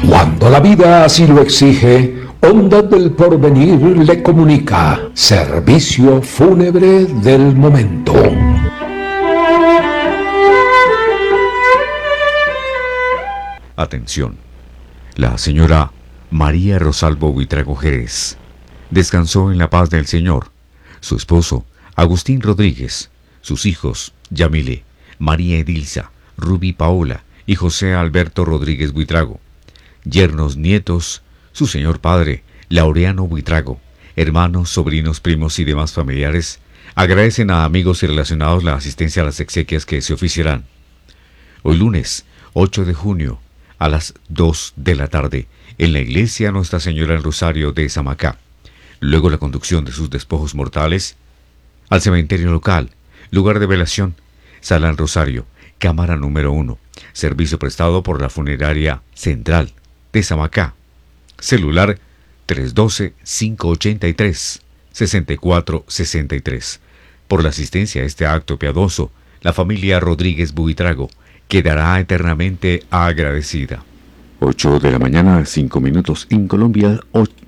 Cuando la vida así lo exige, Ondas del Porvenir le comunica servicio fúnebre del momento. Atención. La señora María Rosalvo Buitrago Jerez descansó en la paz del Señor. Su esposo, Agustín Rodríguez, sus hijos, Yamile, María Edilza, Rubí Paola y José Alberto Rodríguez Buitrago, yernos, nietos, su señor padre, Laureano Buitrago, hermanos, sobrinos, primos y demás familiares, agradecen a amigos y relacionados la asistencia a las exequias que se oficiarán hoy lunes 8 de junio a las 2 de la tarde en la iglesia Nuestra Señora del Rosario de Samacá. Luego la conducción de sus despojos mortales al cementerio local, lugar de velación, Sala del Rosario, cámara número 1, servicio prestado por la funeraria central de Samacá. Celular 312-583-6463. Por la asistencia a este acto piadoso, la familia Rodríguez Buitrago quedará eternamente agradecida. 8 de la mañana, 5 minutos en Colombia,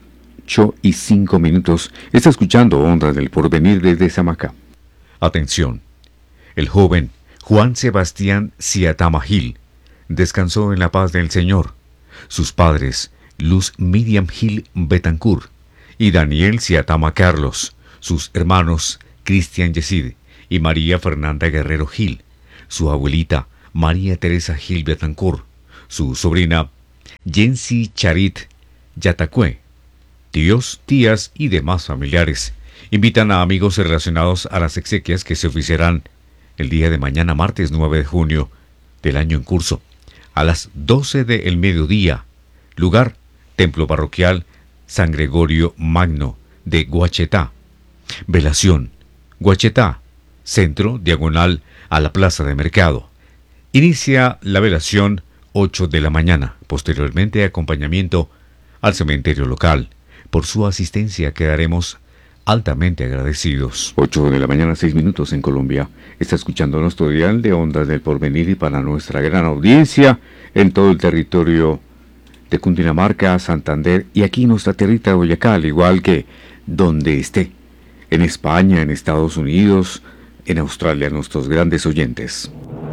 8:05. Está escuchando Ondas del Porvenir desde Samacá. Atención. El joven Juan Sebastián Ciatama Gil descansó en la paz del Señor. Sus padres, Luz Miriam Gil Betancourt y Daniel Ciatama Carlos, sus hermanos Cristian Yesid y María Fernanda Guerrero Gil, su abuelita María Teresa Gil Betancourt, su sobrina Jensi Charit Yatacue, tíos, tías y demás familiares. Invitan a amigos relacionados a las exequias que se oficiarán el día de mañana, martes 9 de junio del año en curso, a las 12 del mediodía. Lugar, Templo Parroquial San Gregorio Magno de Guachetá. Velación, Guachetá, centro, diagonal a la plaza de mercado. Inicia la velación 8 de la mañana. Posteriormente, acompañamiento al cementerio local. Por su asistencia quedaremos altamente agradecidos. 8 de la mañana, 6 minutos en Colombia. Está escuchando nuestro dial de Ondas del Porvenir y para nuestra gran audiencia en todo el territorio de Cundinamarca, Santander y aquí nuestra tierrita de Boyacá, al igual que donde esté, en España, en Estados Unidos, en Australia, nuestros grandes oyentes.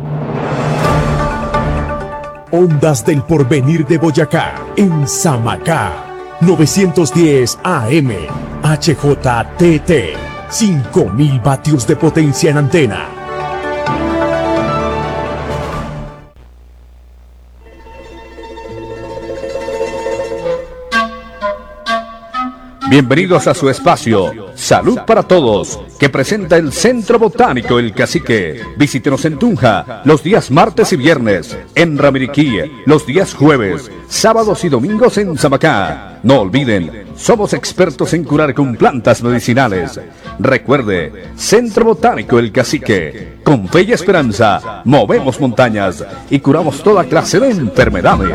Ondas del Porvenir de Boyacá, en Samacá, 910 AM, HJTT, 5000 vatios de potencia en antena. Bienvenidos a su espacio Salud para Todos, que presenta el Centro Botánico El Cacique. Visítenos en Tunja los días martes y viernes, en Ramiriquí los días jueves, sábados y domingos en Samacá. No olviden, somos expertos en curar con plantas medicinales. Recuerde, Centro Botánico El Cacique. Con fe y esperanza, movemos montañas y curamos toda clase de enfermedades.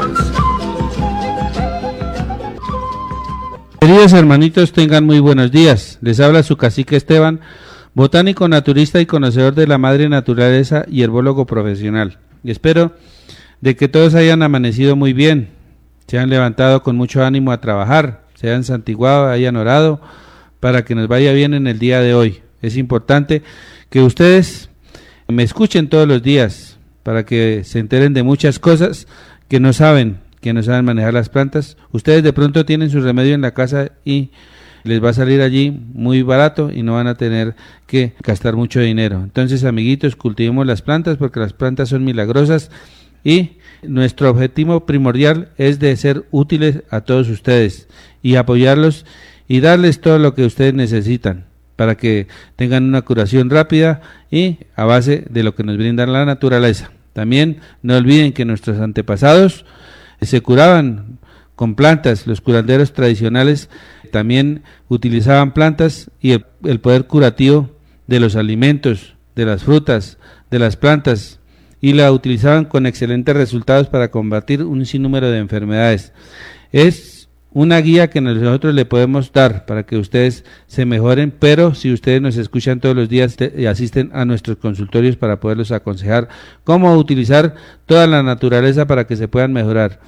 Queridos hermanitos, tengan muy buenos días. Les habla su cacique Esteban, botánico, naturista y conocedor de la madre naturaleza y herbólogo profesional. Y espero de que todos hayan amanecido muy bien, se han levantado con mucho ánimo a trabajar, se hayan santiguado, hayan orado para que nos vaya bien en el día de hoy. Es importante que ustedes me escuchen todos los días para que se enteren de muchas cosas que no saben manejar las plantas. Ustedes de pronto tienen su remedio en la casa y les va a salir allí muy barato y no van a tener que gastar mucho dinero. Entonces, amiguitos, cultivemos las plantas porque las plantas son milagrosas y nuestro objetivo primordial es de ser útiles a todos ustedes y apoyarlos y darles todo lo que ustedes necesitan para que tengan una curación rápida y a base de lo que nos brinda la naturaleza. También no olviden que nuestros antepasados se curaban con plantas. Los curanderos tradicionales también utilizaban plantas y el poder curativo de los alimentos, de las frutas, de las plantas, y la utilizaban con excelentes resultados para combatir un sinnúmero de enfermedades. Es una guía que nosotros le podemos dar para que ustedes se mejoren, pero si ustedes nos escuchan todos los días y asisten a nuestros consultorios para poderlos aconsejar cómo utilizar toda la naturaleza para que se puedan mejorar.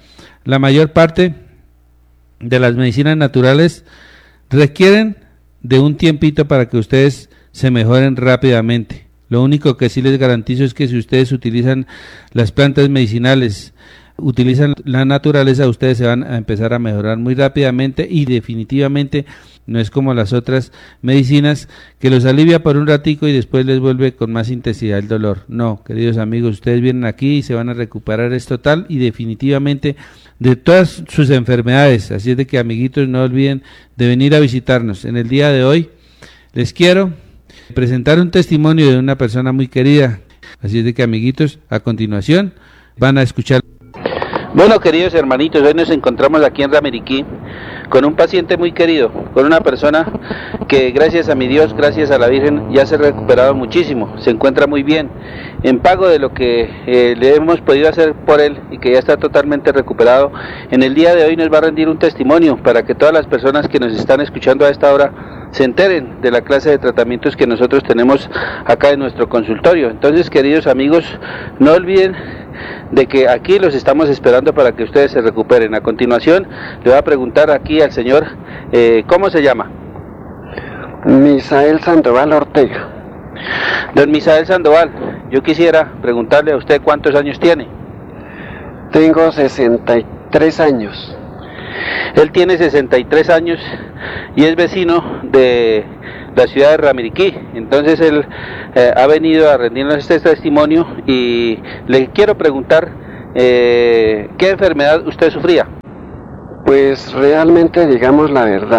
la mayor parte de las medicinas naturales requieren de un tiempito para que ustedes se mejoren rápidamente. Lo único que sí les garantizo es que si ustedes utilizan las plantas medicinales, utilizan la naturaleza, ustedes se van a empezar a mejorar muy rápidamente y definitivamente no es como las otras medicinas que los alivia por un ratico y después les vuelve con más intensidad el dolor. No, queridos amigos, ustedes vienen aquí y se van a recuperar, es total y definitivamente de todas sus enfermedades. Así es de que, amiguitos, no olviden de venir a visitarnos. En el día de hoy les quiero presentar un testimonio de una persona muy querida. Así es de que, amiguitos, a continuación van a escuchar. Bueno, queridos hermanitos, hoy nos encontramos aquí en Ramiriquí con un paciente muy querido, con una persona que gracias a mi Dios, gracias a la Virgen, ya se ha recuperado muchísimo, se encuentra muy bien, en pago de lo que le hemos podido hacer por él y que ya está totalmente recuperado. En el día de hoy nos va a rendir un testimonio para que todas las personas que nos están escuchando a esta hora se enteren de la clase de tratamientos que nosotros tenemos acá en nuestro consultorio. Entonces, queridos amigos, no olviden de que aquí los estamos esperando para que ustedes se recuperen. A continuación le voy a preguntar aquí al señor, ¿cómo se llama? Misael Sandoval Ortega. Don Misael Sandoval, yo quisiera preguntarle a usted cuántos años tiene. Tengo 63 años. Él tiene 63 años y es vecino de la ciudad de Ramiriquí. Entonces él ha venido a rendirnos este testimonio y le quiero preguntar ¿qué enfermedad usted sufría? Pues realmente, digamos la verdad,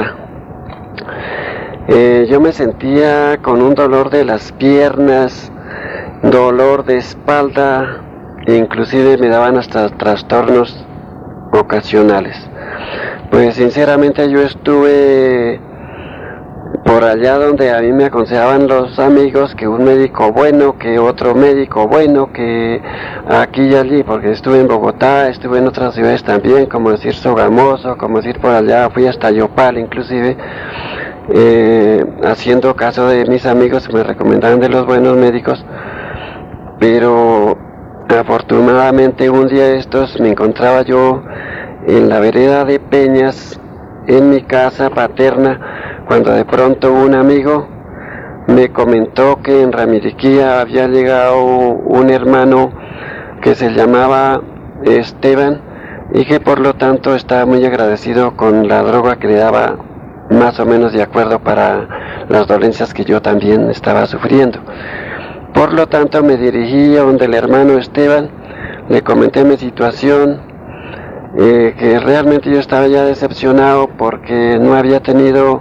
yo me sentía con un dolor de las piernas, dolor de espalda, e inclusive me daban hasta trastornos ocasionales. Pues sinceramente yo estuve por allá donde a mí me aconsejaban los amigos que un médico bueno, que otro médico bueno, que aquí y allí, porque estuve en Bogotá, estuve en otras ciudades también, como decir Sogamoso, como decir por allá, fui hasta Yopal inclusive, haciendo caso de mis amigos que me recomendaban de los buenos médicos, pero afortunadamente un día de estos me encontraba yo en la vereda de Peñas, en mi casa paterna, cuando de pronto un amigo me comentó que en Ramiriquí había llegado un hermano que se llamaba Esteban y que por lo tanto estaba muy agradecido con la droga que le daba más o menos de acuerdo para las dolencias que yo también estaba sufriendo. Por lo tanto me dirigí a donde el hermano Esteban, le comenté mi situación, que realmente yo estaba ya decepcionado porque no había tenido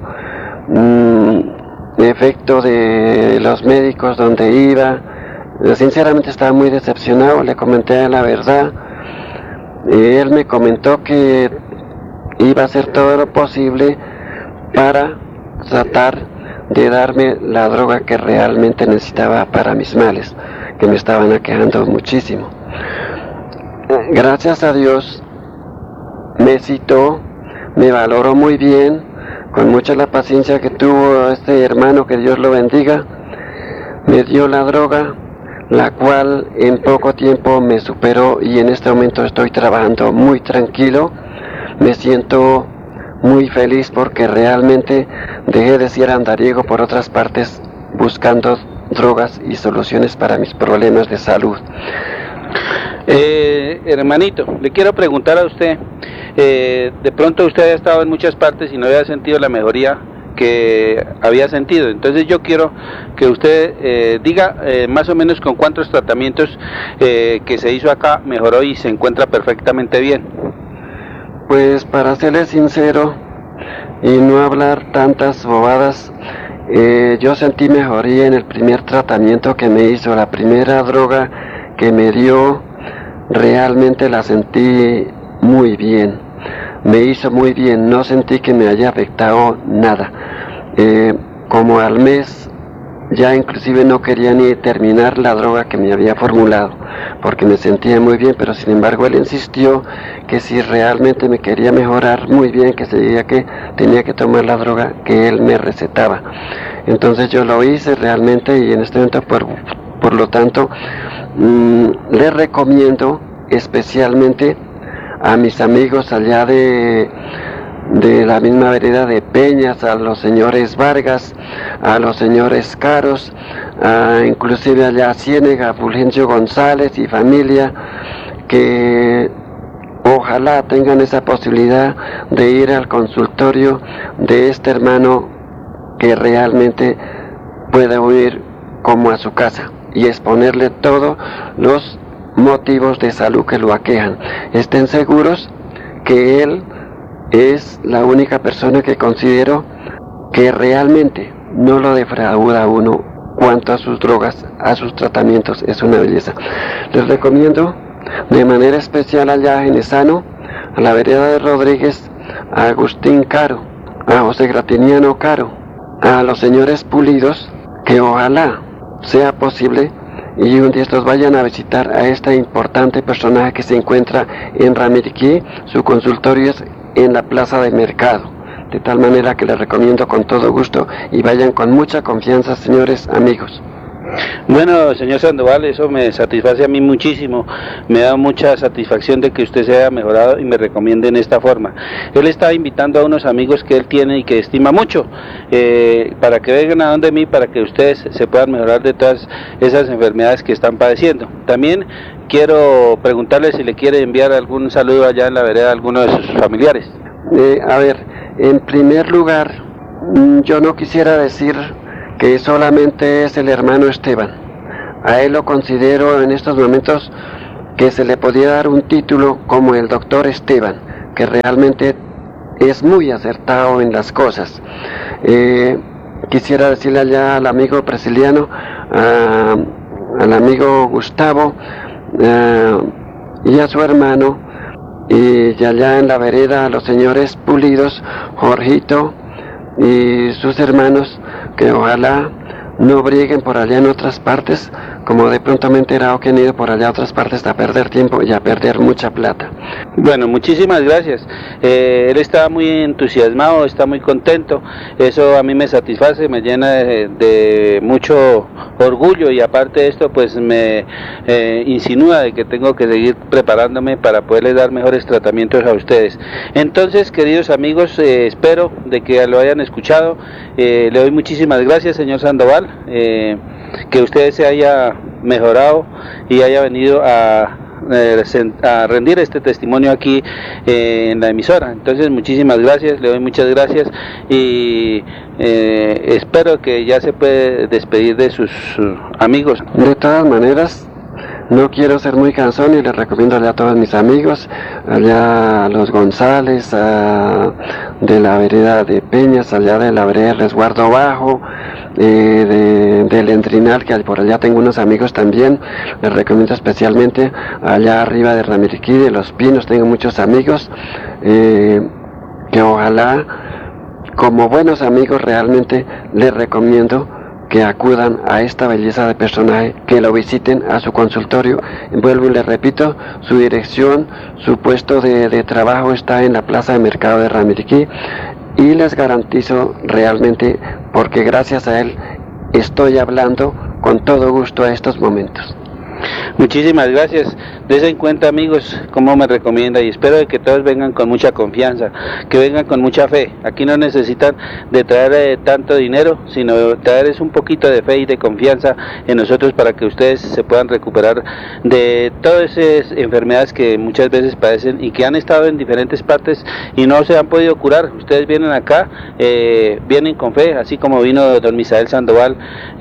efecto de los médicos donde iba. Sinceramente estaba muy decepcionado, le comenté la verdad. Él me comentó que iba a hacer todo lo posible para tratar de darme la droga que realmente necesitaba para mis males, que me estaban aquejando muchísimo. Gracias a Dios me citó, me valoró muy bien, con mucha la paciencia que tuvo este hermano, que Dios lo bendiga. Me dio la droga, la cual en poco tiempo me superó y en este momento estoy trabajando muy tranquilo. Me siento muy feliz porque realmente dejé de ser andariego por otras partes buscando drogas y soluciones para mis problemas de salud. Hermanito, le quiero preguntar a usted, de pronto usted ha estado en muchas partes y no había sentido la mejoría que había sentido. Entonces yo quiero que usted diga más o menos con cuántos tratamientos que se hizo acá mejoró y se encuentra perfectamente bien. Pues para serle sincero y no hablar tantas bobadas, yo sentí mejoría en el primer tratamiento que me hizo. La primera droga que me dio realmente la sentí muy bien, me hizo muy bien, no sentí que me haya afectado nada. Como al mes ya inclusive no quería ni terminar la droga que me había formulado porque me sentía muy bien, pero sin embargo él insistió que si realmente me quería mejorar muy bien, que tenía que tomar la droga que él me recetaba. Entonces yo lo hice realmente y en este momento por lo tanto le recomiendo especialmente a mis amigos allá de la misma vereda de Peñas, a los señores Vargas, a los señores Caros, inclusive allá a Ciénega, a Fulgencio González y familia, que ojalá tengan esa posibilidad de ir al consultorio de este hermano que realmente puede huir como a su casa y exponerle todos los motivos de salud que lo aquejan. Estén seguros que él es la única persona que considero que realmente no lo defrauda a uno cuanto a sus drogas, a sus tratamientos. Es una belleza. Les recomiendo de manera especial allá en Esano, a la vereda de Rodríguez, a Agustín Caro, a José Gratiniano Caro, a los señores Pulidos, que ojalá sea posible y un día estos vayan a visitar a este importante personaje que se encuentra en Ramiriquí. Su consultorio es en la plaza de mercado, de tal manera que les recomiendo con todo gusto y vayan con mucha confianza, señores amigos. Bueno, señor Sandoval, eso me satisface a mí muchísimo, me da mucha satisfacción de que usted se haya mejorado y me recomiende en esta forma. Él está invitando a unos amigos que él tiene y que estima mucho, para que vengan a donde mí, para que ustedes se puedan mejorar de todas esas enfermedades que están padeciendo. También quiero preguntarle si le quiere enviar algún saludo allá en la vereda a alguno de sus familiares. A ver, en primer lugar, yo no quisiera decir que solamente es el hermano Esteban. A él lo considero en estos momentos que se le podía dar un título como el doctor Esteban, que realmente es muy acertado en las cosas. Quisiera decirle allá al amigo Presiliano, al amigo Gustavo y a su hermano, y allá en la vereda a los señores Pulidos, Jorgito y sus hermanos, que ojalá no brieguen por allá en otras partes, como de pronto me he enterado que han ido por allá a otras partes a perder tiempo y a perder mucha plata. Bueno, muchísimas gracias. Él está muy entusiasmado, está muy contento, eso a mí me satisface, me llena de mucho orgullo, y aparte de esto pues me insinúa de que tengo que seguir preparándome para poderles dar mejores tratamientos a ustedes. Entonces, queridos amigos, espero de que lo hayan escuchado. Le doy muchísimas gracias, señor Sandoval, que usted se haya mejorado y haya venido a rendir este testimonio aquí en la emisora. Entonces, muchísimas gracias, le doy muchas gracias y espero que ya se puede despedir de sus amigos. De todas maneras, no quiero ser muy cansón y les recomiendo allá a todos mis amigos, allá a los González, de la vereda de Peñas, allá de la vereda de Resguardo Bajo, del Entrinal, que por allá tengo unos amigos también. Les recomiendo especialmente allá arriba de Ramiriquí, de Los Pinos, tengo muchos amigos, que ojalá, como buenos amigos, realmente les recomiendo que acudan a esta belleza de personaje, que lo visiten a su consultorio. Vuelvo y les repito, su dirección, su puesto de trabajo está en la plaza de mercado de Ramiriquí, y les garantizo realmente, porque gracias a él estoy hablando con todo gusto a estos momentos. Muchísimas gracias. Desen en cuenta, amigos, cómo me recomienda, y espero de que todos vengan con mucha confianza, que vengan con mucha fe. Aquí no necesitan de traer tanto dinero, sino traerles un poquito de fe y de confianza en nosotros para que ustedes se puedan recuperar de todas esas enfermedades que muchas veces padecen y que han estado en diferentes partes y no se han podido curar. Ustedes vienen acá, vienen con fe, así como vino don Misael Sandoval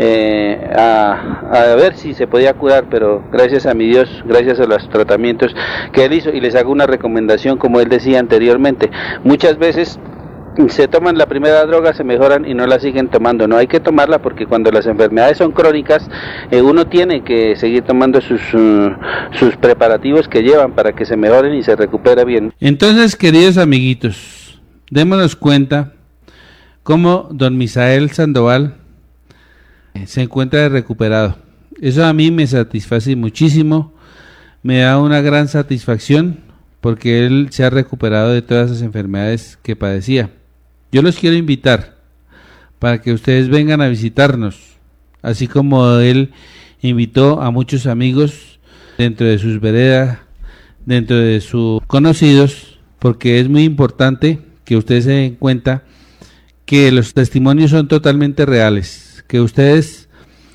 a ver si se podía curar, pero gracias a mi Dios, gracias a los tratamientos que él hizo. Y les hago una recomendación, como él decía anteriormente, muchas veces se toman la primera droga, se mejoran y no la siguen tomando. No hay que tomarla, porque cuando las enfermedades son crónicas, uno tiene que seguir tomando sus preparativos que llevan para que se mejoren y se recupere bien. Entonces, queridos amiguitos, démonos cuenta cómo don Misael Sandoval se encuentra recuperado. Eso a mí me satisface muchísimo, me da una gran satisfacción, porque él se ha recuperado de todas esas enfermedades que padecía. Yo los quiero invitar para que ustedes vengan a visitarnos, así como él invitó a muchos amigos dentro de sus veredas, dentro de sus conocidos, porque es muy importante que ustedes se den cuenta que los testimonios son totalmente reales, que ustedes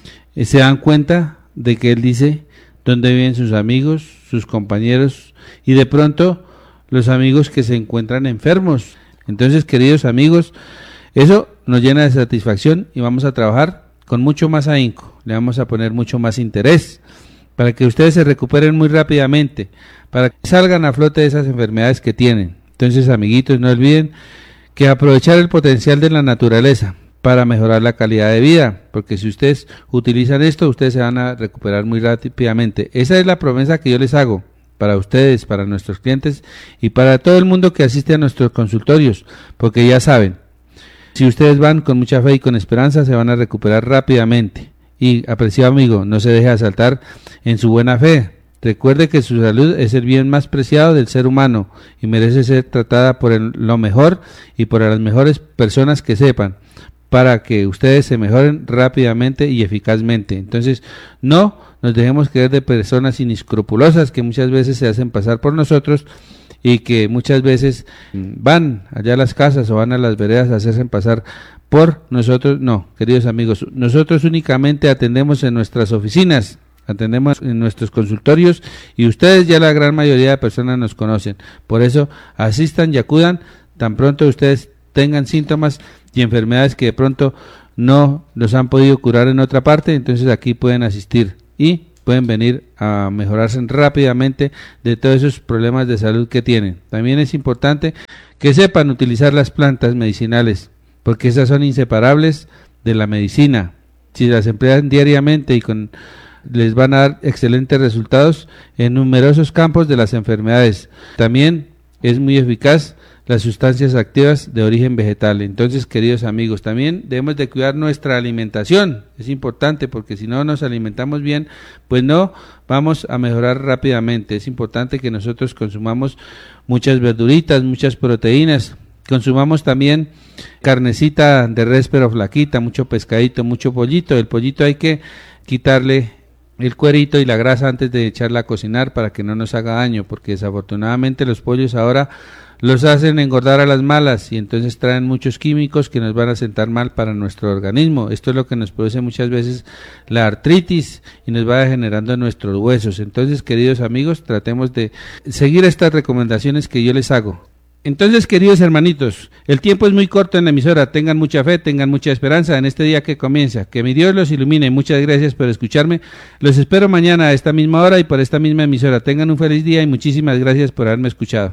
se dan cuenta de que él dice dónde viven sus amigos, sus compañeros y de pronto los amigos que se encuentran enfermos. Entonces, queridos amigos, eso nos llena de satisfacción y vamos a trabajar con mucho más ahínco, le vamos a poner mucho más interés para que ustedes se recuperen muy rápidamente, para que salgan a flote de esas enfermedades que tienen. Entonces, amiguitos, no olviden que aprovechar el potencial de la naturaleza para mejorar la calidad de vida, porque si ustedes utilizan esto, ustedes se van a recuperar muy rápidamente. Esa es la promesa que yo les hago para ustedes, para nuestros clientes y para todo el mundo que asiste a nuestros consultorios, porque ya saben, si ustedes van con mucha fe y con esperanza, se van a recuperar rápidamente. Y, apreciado amigo, no se deje asaltar en su buena fe. Recuerde que su salud es el bien más preciado del ser humano y merece ser tratada por lo mejor y por las mejores personas que sepan, para que ustedes se mejoren rápidamente y eficazmente. Entonces, no nos dejemos creer de personas inescrupulosas que muchas veces se hacen pasar por nosotros y que muchas veces van allá a las casas o van a las veredas a hacerse pasar por nosotros. No, queridos amigos, nosotros únicamente atendemos en nuestras oficinas, atendemos en nuestros consultorios y ustedes ya la gran mayoría de personas nos conocen. Por eso asistan y acudan tan pronto ustedes tengan síntomas y enfermedades que de pronto no los han podido curar en otra parte, entonces aquí pueden asistir y pueden venir a mejorarse rápidamente de todos esos problemas de salud que tienen. También es importante que sepan utilizar las plantas medicinales, porque esas son inseparables de la medicina. Si las emplean diariamente y les van a dar excelentes resultados en numerosos campos de las enfermedades. También es muy eficaz las sustancias activas de origen vegetal. Entonces, queridos amigos, también debemos de cuidar nuestra alimentación. Es importante porque si no nos alimentamos bien, pues no vamos a mejorar rápidamente. Es importante que nosotros consumamos muchas verduritas, muchas proteínas. Consumamos también carnecita de res pero flaquita, mucho pescadito, mucho pollito. El pollito hay que quitarle el cuerito y la grasa antes de echarla a cocinar para que no nos haga daño, porque desafortunadamente los pollos ahora los hacen engordar a las malas y entonces traen muchos químicos que nos van a sentar mal para nuestro organismo. Esto es lo que nos produce muchas veces la artritis y nos va generando nuestros huesos. Entonces, queridos amigos, tratemos de seguir estas recomendaciones que yo les hago. Entonces, queridos hermanitos, el tiempo es muy corto en la emisora, tengan mucha fe, tengan mucha esperanza en este día que comienza, que mi Dios los ilumine. Muchas gracias por escucharme, los espero mañana a esta misma hora y por esta misma emisora. Tengan un feliz día y muchísimas gracias por haberme escuchado.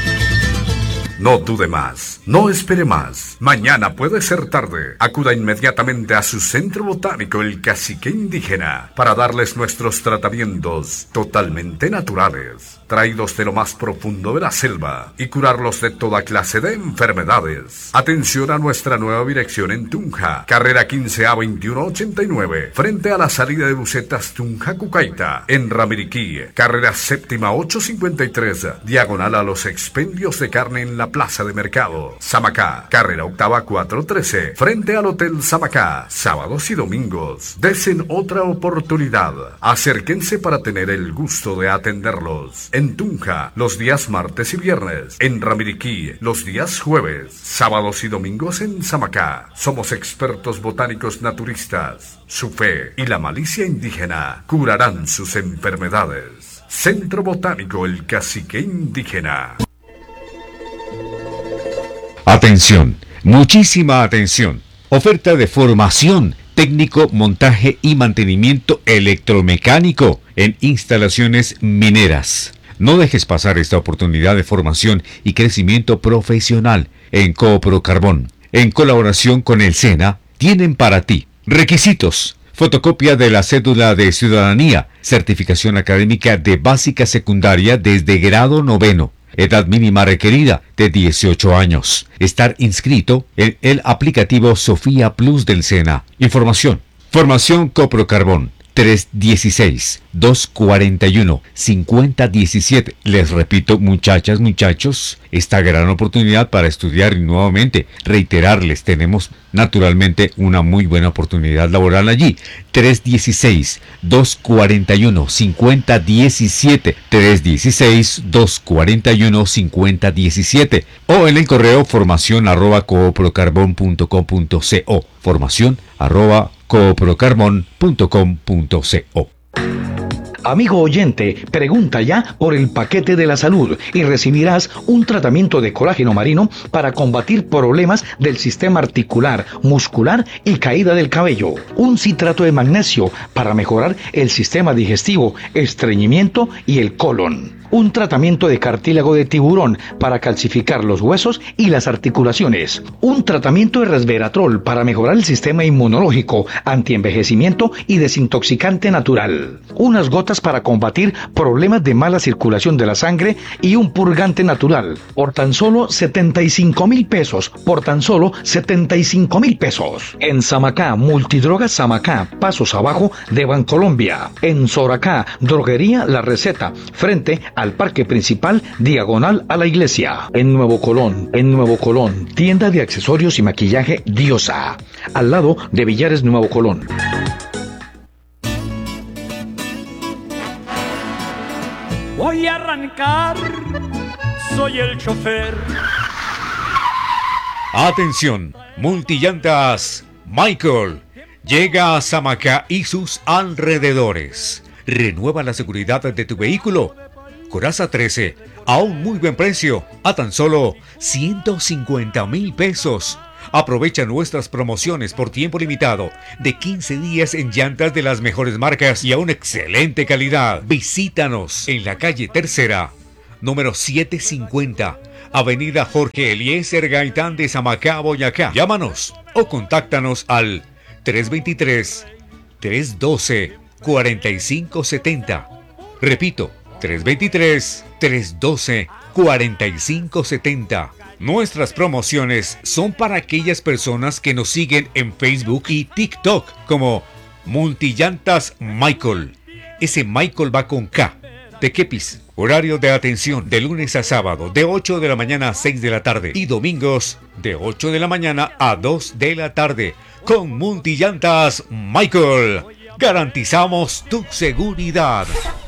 No dude más, no espere más. Mañana puede ser tarde. Acuda inmediatamente a su centro botánico, el Cacique Indígena, para darles nuestros tratamientos totalmente naturales, traídos de lo más profundo de la selva, y curarlos de toda clase de enfermedades. Atención a nuestra nueva dirección en Tunja, carrera 15A 2189, frente a la salida de Bucetas Tunja Cucaita. En Ramiriquí, carrera séptima 853, diagonal a los expendios de carne en la Plaza de Mercado. Samacá, carrera octava 413, frente al Hotel Samacá, sábados y domingos. Desen otra oportunidad. Acérquense para tener el gusto de atenderlos. En Tunja, los días martes y viernes. En Ramiriquí, los días jueves. Sábados y domingos en Samacá. Somos expertos botánicos naturistas. Su fe y la malicia indígena curarán sus enfermedades. Centro Botánico El Cacique Indígena. Atención, muchísima atención. Oferta de formación, técnico, montaje y mantenimiento electromecánico en instalaciones mineras. No dejes pasar esta oportunidad de formación y crecimiento profesional en Coopro Carbón. En colaboración con el SENA, tienen para ti requisitos: fotocopia de la cédula de ciudadanía, certificación académica de básica secundaria desde grado 9º. Edad mínima requerida de 18 años. Estar inscrito en el aplicativo Sofía Plus del SENA. Información. Formación Coopro Carbón. 316-241-5017. Les repito, muchachas, muchachos, esta gran oportunidad para estudiar y nuevamente reiterarles, tenemos naturalmente una muy buena oportunidad laboral allí. 316-241-5017. 316-241-5017. O en el correo formación@cooprocarbon.com.co. Formación@cooprocarbon.com.co. Amigo oyente, pregunta ya por el paquete de la salud y recibirás un tratamiento de colágeno marino para combatir problemas del sistema articular, muscular y caída del cabello. Un citrato de magnesio para mejorar el sistema digestivo, estreñimiento y el colon. Un tratamiento de cartílago de tiburón para calcificar los huesos y las articulaciones. Un tratamiento de resveratrol para mejorar el sistema inmunológico, antienvejecimiento y desintoxicante natural. Unas gotas para combatir problemas de mala circulación de la sangre y un purgante natural. Por tan solo 75,000 pesos. Por tan solo 75,000 pesos. En Samacá, Multidrogas Samacá, pasos abajo de Bancolombia. En Soracá, Droguería La Receta, frente al parque principal, diagonal a la iglesia. En Nuevo Colón, tienda de accesorios y maquillaje Diosa, al lado de Villares Nuevo Colón. Voy a arrancar, soy el chofer. Atención, Multillantas Michael llega a Samacá y sus alrededores. Renueva la seguridad de tu vehículo. Coraza 13 a un muy buen precio, a tan solo 150,000 pesos. Aprovecha nuestras promociones por tiempo limitado de 15 días en llantas de las mejores marcas y a una excelente calidad. Visítanos en la calle Tercera, número 750, Avenida Jorge Eliezer Gaitán de Samacá, Boyacá. Llámanos o contáctanos al 323-312-4570. Repito, 323-312-4570. Nuestras promociones son para aquellas personas que nos siguen en Facebook y TikTok como Multillantas Michael. Ese Michael va con K. Tequepis. Horario de atención de lunes a sábado de 8 de la mañana a 6 de la tarde y domingos de 8 de la mañana a 2 de la tarde. Con Multillantas Michael garantizamos tu seguridad.